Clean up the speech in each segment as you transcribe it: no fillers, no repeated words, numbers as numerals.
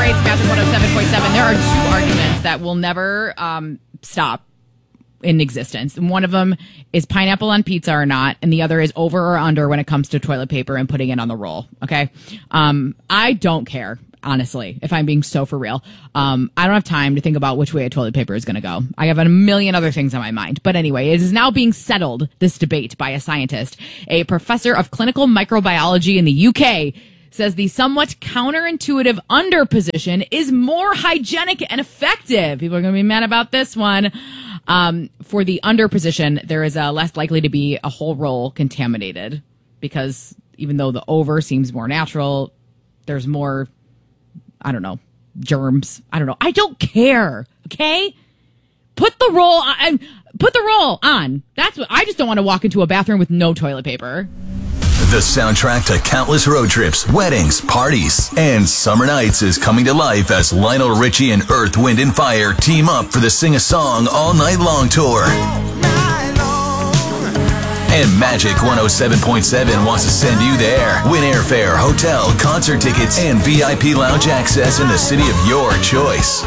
It's Magic 107.7. There are two arguments that will never stop in existence. And one of them is pineapple on pizza or not, and the other is over or under when it comes to toilet paper and putting it on the roll. Okay? I don't care, honestly, if I'm being so for real. I don't have time to think about which way a toilet paper is going to go. I have a million other things on my mind. But anyway, it is now being settled, this debate, by a scientist. A professor of clinical microbiology in the UK says the somewhat counterintuitive under position is more hygienic and effective. People are going to be mad about this one. For the under position, there is less likely to be a whole roll contaminated because even though the over seems more natural, there's more, I don't know, germs. I don't know. I don't care. Okay? Put the roll on. Put the roll on. That's what I just don't want to walk into a bathroom with no toilet paper. The soundtrack to countless road trips, weddings, parties, and summer nights is coming to life as Lionel Richie and Earth, Wind & Fire team up for the Sing a Song All Night Long tour. And Magic 107.7 wants to send you there. Win airfare, hotel, concert tickets, and VIP lounge access in the city of your choice.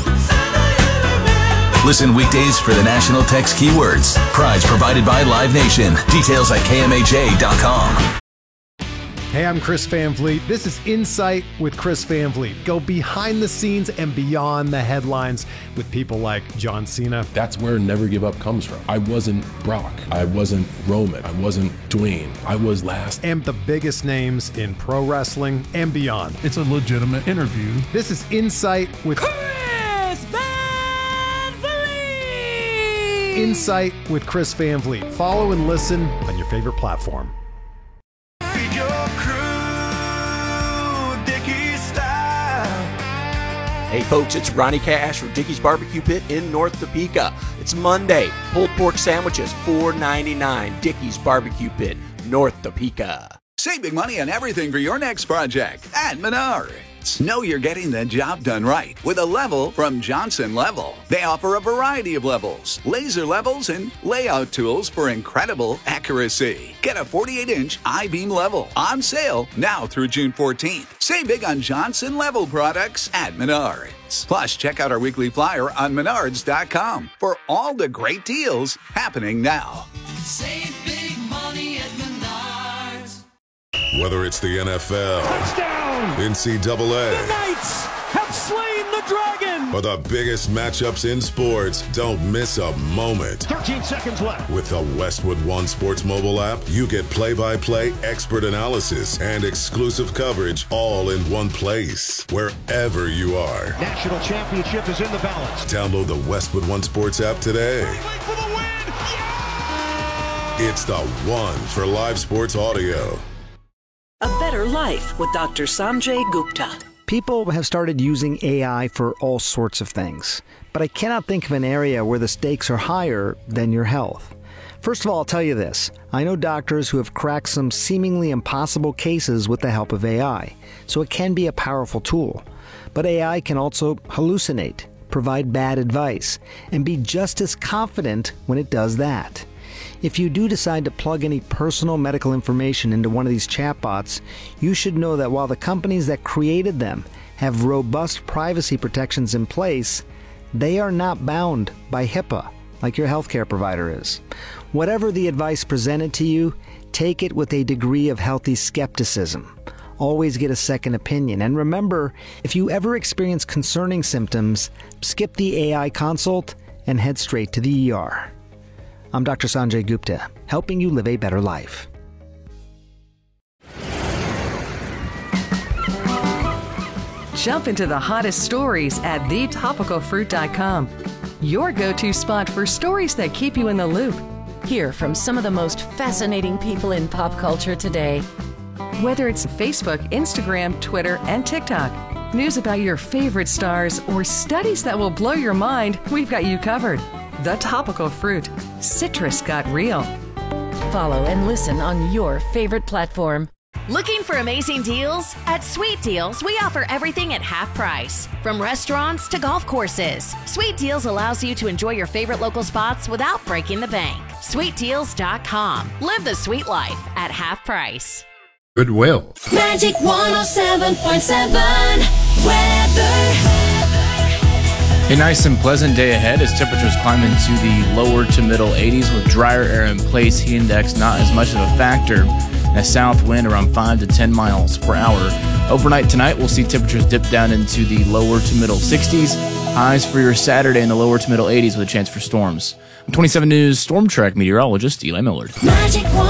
Listen weekdays for the national text keywords. Prize provided by Live Nation. Details at KMAJ.com. Hey, I'm Chris Van Vliet. This is Insight with Chris Van Vliet. Go behind the scenes and beyond the headlines with people like John Cena. That's where Never Give Up comes from. I wasn't Brock. I wasn't Roman. I wasn't Dwayne. I was last. And the biggest names in pro wrestling and beyond. It's a legitimate interview. This is Insight with Chris Van Vliet. Insight with Chris Van Vliet. Follow and listen on your favorite platform. Hey folks, it's Ronnie Cash from Dickey's Barbecue Pit in North Topeka. It's Monday. Pulled pork sandwiches, $4.99. Dickey's Barbecue Pit, North Topeka. Save big money on everything for your next project at Menards. Know you're getting the job done right with a level from Johnson Level. They offer a variety of levels, laser levels, and layout tools for incredible accuracy. Get a 48-inch I-beam level on sale now through June 14th. Save big on Johnson Level products at Menards. Plus, check out our weekly flyer on Menards.com for all the great deals happening now. Save big money at Menards. Whether it's the NFL, touchdown, NCAA, the Knights have slain the dragon, or the biggest matchups in sports, don't miss a moment. 13 seconds left. With the Westwood One Sports mobile app, you get play-by-play, expert analysis, and exclusive coverage all in one place, wherever you are. National championship is in the balance. Download the Westwood One Sports app today. For the win. Yeah! It's the one for live sports audio. A Better Life with Dr. Sanjay Gupta. People have started using AI for all sorts of things, but I cannot think of an area where the stakes are higher than your health. First of all, I'll tell you this. I know doctors who have cracked some seemingly impossible cases with the help of AI, so it can be a powerful tool. But AI can also hallucinate, provide bad advice, and be just as confident when it does that. If you do decide to plug any personal medical information into one of these chatbots, you should know that while the companies that created them have robust privacy protections in place, they are not bound by HIPAA like your healthcare provider is. Whatever the advice presented to you, take it with a degree of healthy skepticism. Always get a second opinion. And remember, if you ever experience concerning symptoms, skip the AI consult and head straight to the ER. I'm Dr. Sanjay Gupta, helping you live a better life. Jump into the hottest stories at thetopicalfruit.com. Your go-to spot for stories that keep you in the loop. Hear from some of the most fascinating people in pop culture today. Whether it's Facebook, Instagram, Twitter, and TikTok, news about your favorite stars, or studies that will blow your mind, we've got you covered. The Topical Fruit. Citrus got real. Follow and listen on your favorite platform. Looking for amazing deals? At Sweet Deals, we offer everything at half price. From restaurants to golf courses, Sweet Deals allows you to enjoy your favorite local spots without breaking the bank. SweetDeals.com. Live the sweet life at half price. Goodwill. Magic 107.7 weather. A nice and pleasant day ahead as temperatures climb into the lower to middle 80s with drier air in place. Heat index not as much of a factor. And a south wind around 5 to 10 miles per hour. Overnight tonight, we'll see temperatures dip down into the lower to middle 60s. Highs for your Saturday in the lower to middle 80s with a chance for storms. I'm 27 News Storm Track meteorologist Eli Millard. Magic 105.9